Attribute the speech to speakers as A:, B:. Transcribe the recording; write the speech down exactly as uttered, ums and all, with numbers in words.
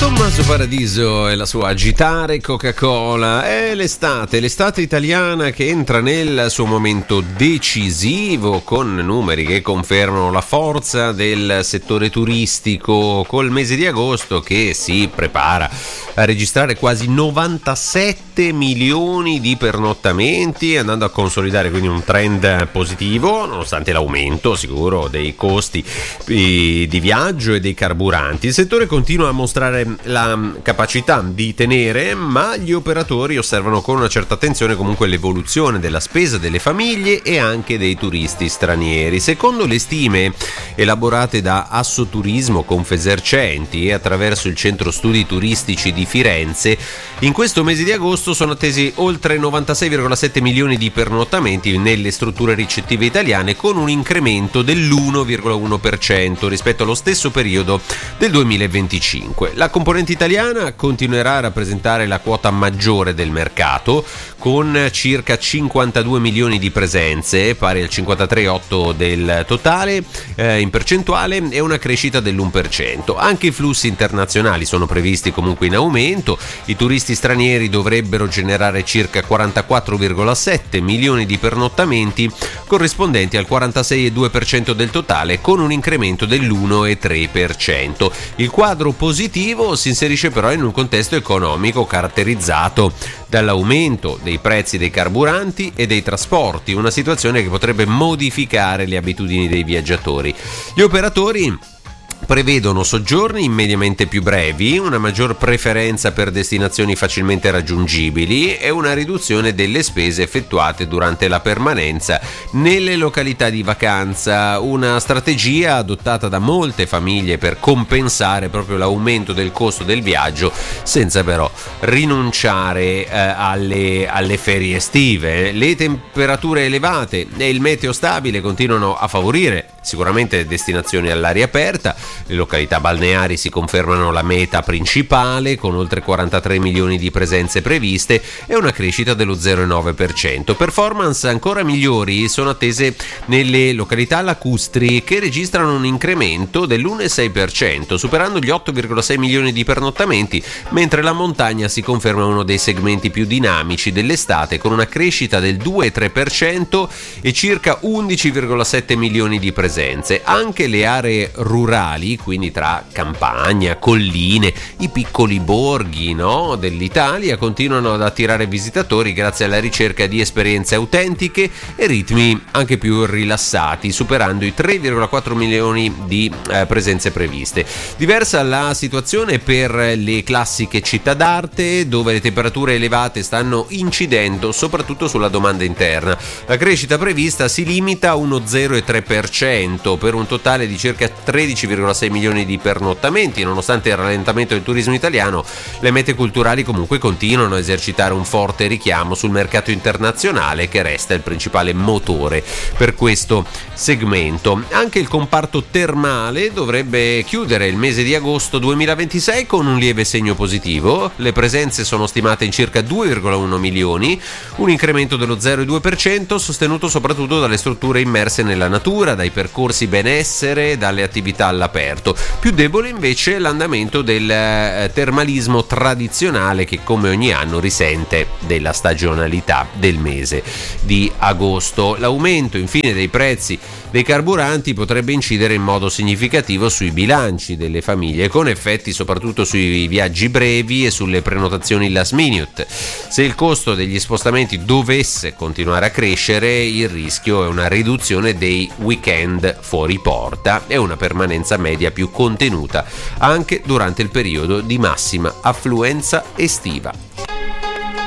A: Tommaso Paradiso e la sua agitare Coca-Cola. È l'estate, l'estate italiana che entra nel suo momento decisivo, con numeri che confermano la forza del settore turistico, col mese di agosto che si prepara a registrare quasi novantasette milioni di pernottamenti, andando a consolidare quindi un trend positivo nonostante l'aumento sicuro dei costi di viaggio e dei carburanti. Il settore continua a mostrare la capacità di tenere, ma gli operatori osservano con una certa attenzione comunque l'evoluzione della spesa delle famiglie e anche dei turisti stranieri. Secondo le stime elaborate da Assoturismo Confesercenti attraverso il centro studi turistici di Firenze, in questo mese di agosto sono attesi oltre novantasei virgola sette milioni di pernottamenti nelle strutture ricettive italiane, con un incremento dell'uno virgola uno per cento rispetto allo stesso periodo del duemilaventicinque. La componente italiana continuerà a rappresentare la quota maggiore del mercato, con circa cinquantadue milioni di presenze, pari al cinquantatré virgola otto del totale eh, in percentuale, e una crescita dell'uno per cento. Anche i flussi internazionali sono previsti comunque in aumento. I turisti stranieri dovrebbero generare circa quarantaquattro virgola sette milioni di pernottamenti, corrispondenti al quarantasei virgola due per cento del totale, con un incremento dell'uno virgola tre per cento. Il quadro positivo si inserisce però in un contesto economico caratterizzato dall'aumento dei prezzi dei carburanti e dei trasporti, una situazione che potrebbe modificare le abitudini dei viaggiatori. Gli operatori prevedono soggiorni immediatamente più brevi, una maggior preferenza per destinazioni facilmente raggiungibili e una riduzione delle spese effettuate durante la permanenza nelle località di vacanza, una strategia adottata da molte famiglie per compensare proprio l'aumento del costo del viaggio, senza però rinunciare eh, alle, alle ferie estive. Le temperature elevate e il meteo stabile continuano a favorire sicuramente destinazioni all'aria aperta. Le località balneari si confermano la meta principale, con oltre quarantatré milioni di presenze previste e una crescita dello zero virgola nove per cento. Performance ancora migliori sono attese nelle località lacustri, che registrano un incremento dell'uno virgola sei per cento, superando gli otto virgola sei milioni di pernottamenti, mentre la montagna si conferma uno dei segmenti più dinamici dell'estate, con una crescita del due virgola tre per cento e circa undici virgola sette milioni di presenze. Anche le aree rurali, quindi tra campagna, colline, i piccoli borghi, no, dell'Italia, continuano ad attirare visitatori grazie alla ricerca di esperienze autentiche e ritmi anche più rilassati, superando i tre virgola quattro milioni di eh, presenze previste. Diversa la situazione per le classiche città d'arte, dove le temperature elevate stanno incidendo soprattutto sulla domanda interna. La crescita prevista si limita a uno zero virgola tre per cento per un totale di circa tredici virgola sei milioni di pernottamenti. Nonostante il rallentamento del turismo italiano, le mete culturali comunque continuano a esercitare un forte richiamo sul mercato internazionale, che resta il principale motore per questo segmento. Anche il comparto termale dovrebbe chiudere il mese di agosto duemilaventisei con un lieve segno positivo. Le presenze sono stimate in circa due virgola uno milioni, un incremento dello zero virgola due per cento, sostenuto soprattutto dalle strutture immerse nella natura, dai percorsi benessere, dalle attività all'aperto. Più debole invece l'andamento del eh, termalismo tradizionale, che come ogni anno risente della stagionalità del mese di agosto. L'aumento infine dei prezzi dei carburanti potrebbe incidere in modo significativo sui bilanci delle famiglie, con effetti soprattutto sui viaggi brevi e sulle prenotazioni last minute. Se il costo degli spostamenti dovesse continuare a crescere, il rischio è una riduzione dei weekend fuori porta e una permanenza media più contenuta anche durante il periodo di massima affluenza estiva.